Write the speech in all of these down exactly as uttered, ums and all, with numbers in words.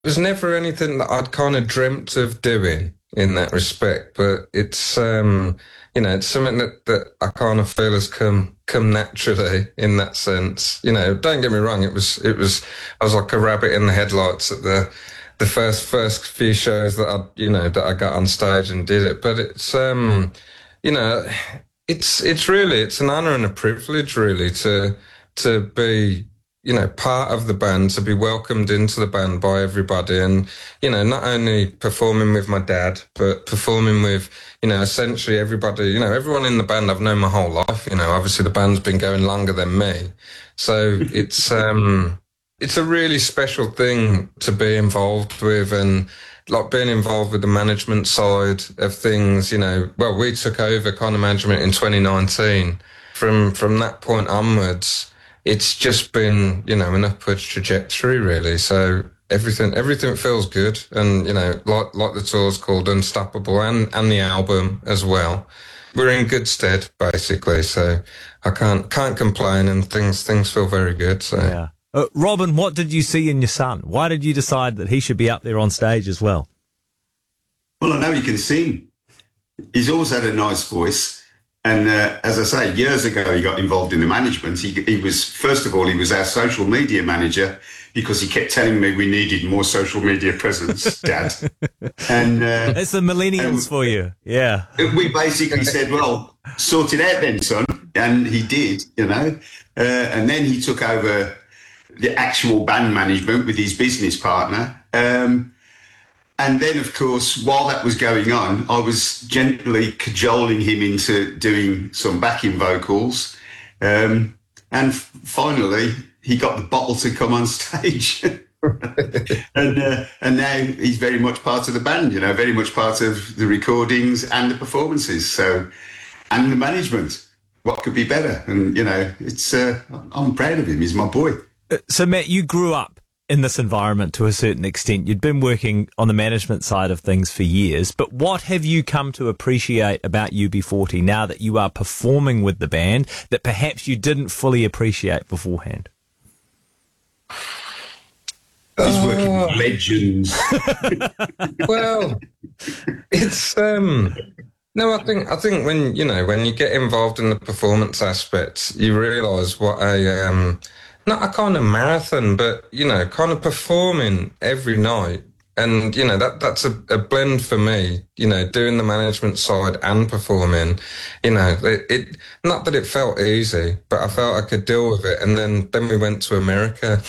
It was never anything that I'd kind of dreamt of doing in that respect, but it's um you know, it's something that, that I kind of feel has come come naturally in that sense. You know, don't get me wrong, it was it was I was like a rabbit in the headlights at the the first first few shows that I you know that I got on stage and did it. But it's um you know, it's it's really it's an honour and a privilege really to to be you know, part of the band, to be welcomed into the band by everybody. And, you know, not only performing with my dad, but performing with, you know, essentially everybody, you know, everyone in the band I've known my whole life. You know, obviously the band's been going longer than me. So it's, um, it's a really special thing to be involved with, and like being involved with the management side of things, you know, well, we took over kind of management in twenty nineteen. From, from that point onwards, it's just been, you know, an upward trajectory, really. So everything, everything feels good, and you know, like like the tour's called Unstoppable, and and the album as well. We're in good stead, basically. So I can't can't complain, and things things feel very good. So yeah, uh, Robin, what did you see in your son? Why did you decide that he should be up there on stage as well? Well, I know he can sing. He's always had a nice voice. And uh, as I say, years ago, he got involved in the management. He, he was, first of all, he was our social media manager because he kept telling me we needed more social media presence, Dad. And uh, that's the millennials and, for you. Yeah. We basically said, well, sort it out then, son. And he did, you know. Uh, and then he took over the actual band management with his business partner. Um And then, of course, while that was going on, I was gently cajoling him into doing some backing vocals. Um, and f- finally, he got the bottle to come on stage. and uh, and now he's very much part of the band, you know, very much part of the recordings and the performances. So, and the management. What could be better? And, you know, it's uh, I'm proud of him. He's my boy. So, Matt, you grew up in this environment to a certain extent. You'd been working on the management side of things for years, but what have you come to appreciate about U B forty now that you are performing with the band that perhaps you didn't fully appreciate beforehand? He's working with legends. Well, it's um no, I think I think when you know when you get involved in the performance aspects, you realise what a um not a kind of marathon, but, you know, kind of performing every night. And, you know, that that's a, a blend for me, you know, doing the management side and performing. You know, it, it not that it felt easy, but I felt I could deal with it. And then, then we went to America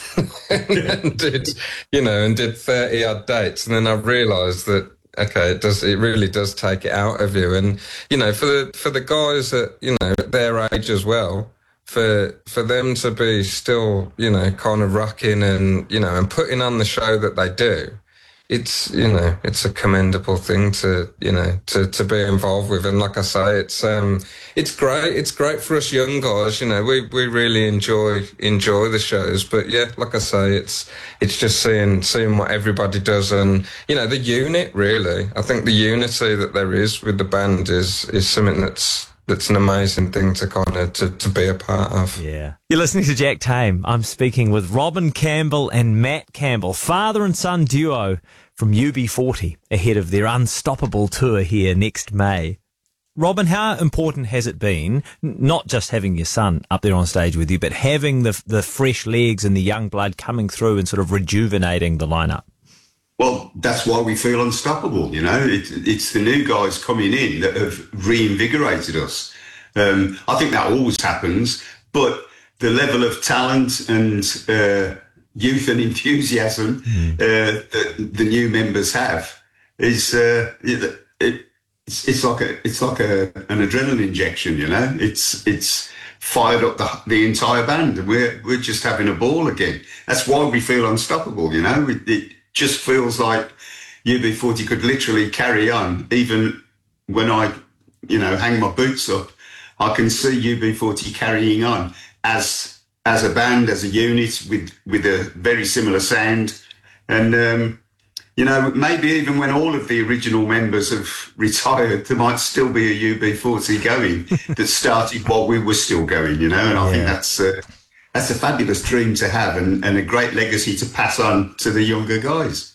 and did, you know, and did thirty odd dates. And then I realised that, okay, it does, it really does take it out of you. And, you know, for the, for the guys at, you know, at their age as well, for for them to be still, you know, kind of rocking and, you know, and putting on the show that they do, it's, you know, it's a commendable thing to, you know, to, to be involved with. And like I say, it's um it's great. It's great for us young guys, you know, we, we really enjoy enjoy the shows. But yeah, like I say, it's it's just seeing seeing what everybody does, and, you know, the unit really. I think the unity that there is with the band is is something that's It's an amazing thing to kind of to, to be a part of. Yeah. You're listening to Jack Tame. I'm speaking with Robin Campbell and Matt Campbell, father and son duo from U B forty, ahead of their Unstoppable tour here next May. Robin, how important has it been, not just having your son up there on stage with you, but having the the fresh legs and the young blood coming through and sort of rejuvenating the lineup? Well, that's why we feel unstoppable, you know. It, it's the new guys coming in that have reinvigorated us. Um, I think that always happens, but the level of talent and uh, youth and enthusiasm mm. uh, that the new members have is uh, it, it, it's, it's like a it's like a, an adrenaline injection, you know. It's it's fired up the the entire band, and we're we're just having a ball again. That's why we feel unstoppable, you know. It, it, just feels like U B forty could literally carry on. Even when I, you know, hang my boots up, I can see U B forty carrying on as as a band, as a unit with with a very similar sound. And, um, you know, maybe even when all of the original members have retired, there might still be a U B forty going that started while we were still going, you know, and I yeah. think that's... Uh, That's a fabulous dream to have, and, and a great legacy to pass on to the younger guys.